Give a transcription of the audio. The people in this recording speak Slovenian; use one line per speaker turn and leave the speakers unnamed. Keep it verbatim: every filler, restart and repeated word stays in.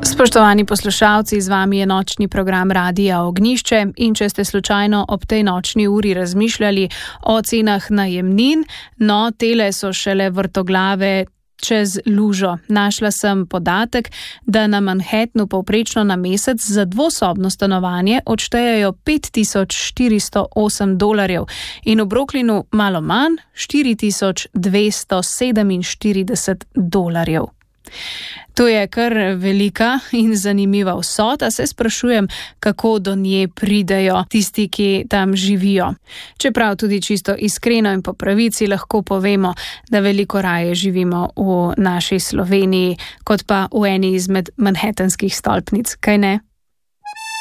Spoštovani poslušalci, z vami je nočni program Radia Ognjišče in če ste slučajno ob tej nočni uri razmišljali o cenah najemnin, no, tele so šele vrtoglave čez lužo. Našla sem podatek, da na Manhattnu povprečno na mesec za dvosobno stanovanje odštejejo pet tisoč štiristo osem dolarjev in v Brooklynu malo manj, štiri tisoč dvesto sedeminštirideset dolarjev. To je kar velika in zanimiva vsota, se sprašujem, kako do nje pridejo tisti, ki tam živijo. Čeprav tudi čisto iskreno in po pravici lahko povemo, da veliko raje živimo v naši Sloveniji, kot pa v eni izmed manhattanskih stolpnic, kaj ne?